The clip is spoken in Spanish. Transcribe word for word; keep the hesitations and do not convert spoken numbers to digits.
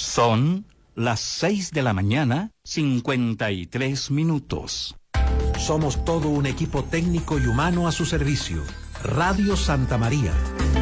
Son las seis de la mañana, cincuenta y tres minutos. Somos todo un equipo técnico y humano a su servicio. Radio Santa María.